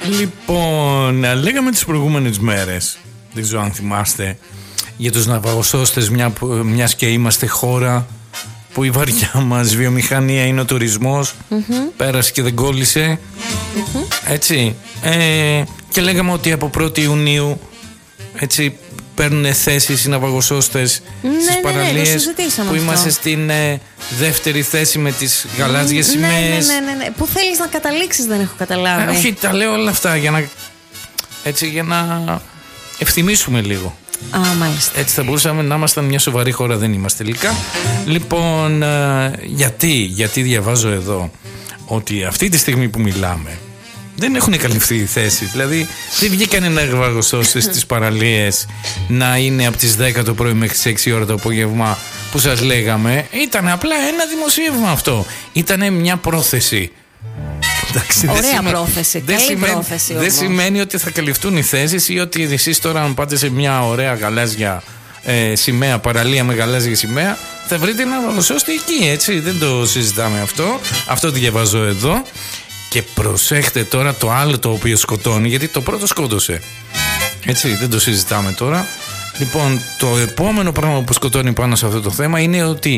Λοιπόν, λέγαμε τις προηγούμενες μέρες, δεν ξέρω αν θυμάστε, για τους ναυαγοσώστες, μιας και είμαστε χώρα που η βαριά μας βιομηχανία είναι ο τουρισμός. Πέρασε και δεν κόλλησε. Έτσι. Και λέγαμε ότι από 1η Ιουνίου έτσι παίρνουν θέσεις οι ναυαγοσώστες στις παραλίες, που είμαστε στην δεύτερη θέση με τις γαλάζιες σημαίες. Ναι. Πού θέλεις να καταλήξεις, δεν έχω καταλάβει. Όχι, τα λέω όλα αυτά για να ευθυμίσουμε λίγο. Μάλιστα. Έτσι θα μπορούσαμε να ήμασταν μια σοβαρή χώρα, δεν είμαστε τελικά. Λοιπόν, γιατί διαβάζω εδώ ότι αυτή τη στιγμή που μιλάμε δεν έχουν καλυφθεί οι θέσεις. Δηλαδή δεν βγήκαν ναυαγοσώστες στις παραλίες να είναι από τις 10 το πρωί μέχρι τις 6 ώρα το απόγευμα που σας λέγαμε. Ήταν απλά ένα δημοσίευμα αυτό. Ήταν μια πρόθεση. Εντάξει, ωραία πρόθεση. Καλή πρόθεση όμως. Δεν σημαίνει ότι θα καλυφθούν οι θέσεις ή ότι εσείς τώρα αν πάτε σε μια ωραία γαλάζια σημαία, παραλία με γαλάζια σημαία, θα βρείτε ένα ναυαγοσώστη εκεί, έτσι. Δεν το συζητάμε αυτό. Αυτό το διαβάζω εδώ. Και προσέχτε τώρα το άλλο το οποίο σκοτώνει, γιατί το πρώτο σκότωσε. Έτσι, δεν το συζητάμε τώρα. Λοιπόν, το επόμενο πράγμα που σκοτώνει πάνω σε αυτό το θέμα είναι ότι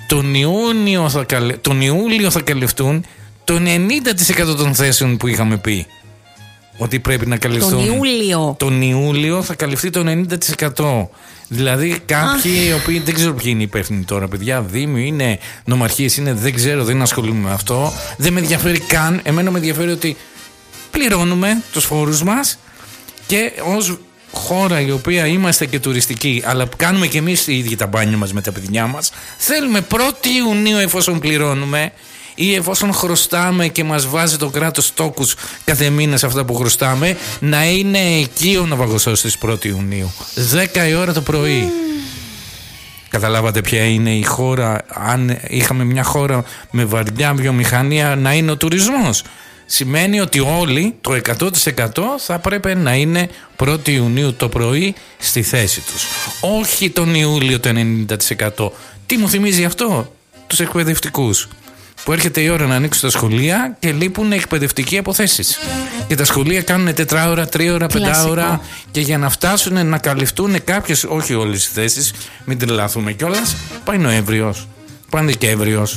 τον Ιούλιο θα καλυφθούν το 90% των θέσεων που είχαμε πει ότι πρέπει να καλυφθούν. Τον Ιούλιο θα καλυφθεί το 90%. Δηλαδή κάποιοι οι οποίοι δεν ξέρω ποιοι είναι υπεύθυνοι τώρα, παιδιά, δήμοι είναι, νομαρχίες είναι, δεν ξέρω, δεν ασχολούμαι με αυτό. Δεν με ενδιαφέρει καν. Εμένα με ενδιαφέρει ότι πληρώνουμε τους φόρους μας και ως χώρα η οποία είμαστε και τουριστική, αλλά κάνουμε και εμείς οι ίδιοι τα μπάνια μας με τα παιδιά μας, θέλουμε 1η Ιουνίου, εφόσον πληρώνουμε ή εφόσον χρωστάμε και μας βάζει το κράτος τόκους κάθε μήνα σε αυτά που χρωστάμε, να είναι εκεί ο ναυαγοσώστης 1η Ιουνίου 10 η ώρα το πρωί. Καταλάβατε ποια είναι η χώρα? Αν είχαμε μια χώρα με βαριά βιομηχανία, να είναι ο τουρισμός. Σημαίνει ότι όλοι, το 100% θα πρέπει να είναι 1η Ιουνίου το πρωί στη θέση τους. Όχι τον Ιούλιο το 90%. Τι μου θυμίζει αυτό? Τους εκπαιδευτικούς. Που έρχεται η ώρα να ανοίξουν τα σχολεία και λείπουν εκπαιδευτικοί αποθέσεις. Και τα σχολεία κάνουν 4 ώρα, 3 ώρα, 5 ώρα. Και για να φτάσουν να καλυφθούν κάποιες, όχι όλες οι θέσεις, μην τρελαθούμε κιόλας, πάει Νοέμβριος, πάει Δεκέμβριος.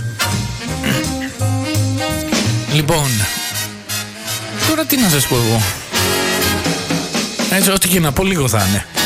Λοιπόν, τώρα τι να σας πω εγώ? Έτσι, ό,τι και να πω λίγο θα είναι.